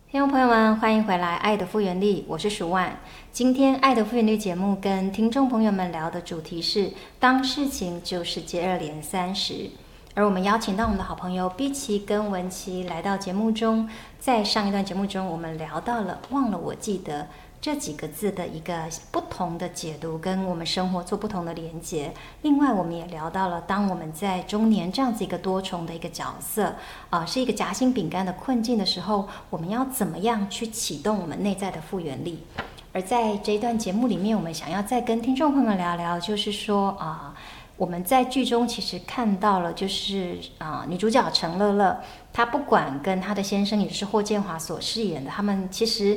听众朋友们，欢迎回来《爱的复原力》，我是蜀万。今天《爱的复原力》节目跟听众朋友们聊的主题是：当事情就是接二连三时。而我们邀请到我们的好朋友碧琪跟文琪来到节目中。在上一段节目中，我们聊到了忘了我记得这几个字的一个不同的解读，跟我们生活做不同的连结。另外，我们也聊到了当我们在中年这样子一个多重的一个角色，是一个夹心饼干的困境的时候，我们要怎么样去启动我们内在的复原力？而在这一段节目里面，我们想要再跟听众朋友们聊聊，就是说我们在剧中其实看到了，就是女主角陈乐乐，她不管跟她的先生也就是霍建华所饰演的，他们其实